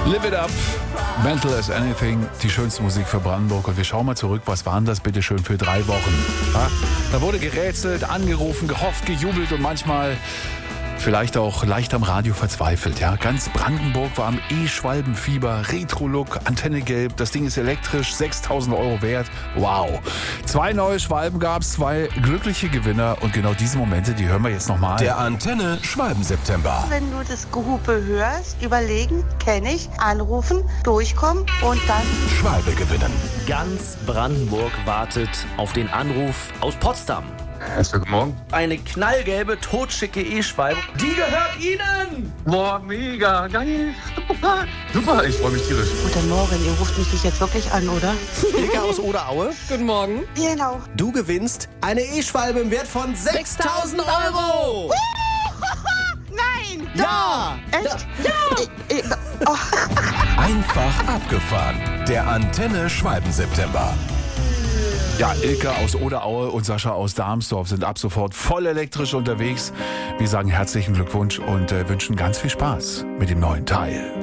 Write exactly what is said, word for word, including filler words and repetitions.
Live it up, mental as anything, die schönste Musik für Brandenburg. Und wir schauen mal zurück, was waren das bitte schön für drei Wochen? Ja? Da wurde gerätselt, angerufen, gehofft, gejubelt und manchmal vielleicht auch leicht am Radio verzweifelt. Ja? Ganz Brandenburg war am E-Schwalbenfieber, Retro-Look, Antenne gelb, das Ding ist elektrisch, sechstausend Euro wert. Wow. Zwei neue Schwalben gab es, zwei glückliche Gewinner und genau diese Momente, die hören wir jetzt nochmal. Der Antenne Schwalben-September. Wenn du das Gehupe hörst, überlegen, kenne ich, anrufen, durchkommen und dann Schwalbe gewinnen. Ganz Brandenburg wartet auf den Anruf aus Potsdam. Erster Guten Morgen. Eine knallgelbe, totschicke E-Schwalbe. Die gehört Ihnen! Boah, mega, geil. Super, super, ich freue mich tierisch. Guten Morgen, ihr ruft mich nicht jetzt wirklich an, oder? Ilka aus Oderaue. Guten Morgen. Genau. Du gewinnst eine E-Schwalbe im Wert von sechstausend Euro. Nein! Ja! Echt? Ja! Ich, ich, oh. Einfach abgefahren. Der Antenne Schwalben-September. Ja, Ilka aus Oderaue und Sascha aus Darmsdorf sind ab sofort voll elektrisch unterwegs. Wir sagen herzlichen Glückwunsch und äh, wünschen ganz viel Spaß mit dem neuen Teil.